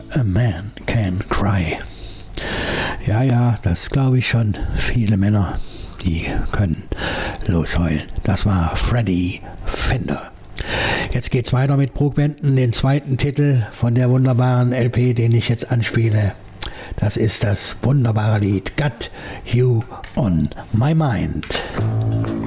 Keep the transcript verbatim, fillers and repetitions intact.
A Man Can Cry. Ja, ja, das glaube ich schon. Viele Männer, die können losheulen. Das war Freddie Fender. Jetzt geht's weiter mit Brook Benton, den zweiten Titel von der wunderbaren L P, den ich jetzt anspiele. Das ist das wunderbare Lied Got You On My Mind.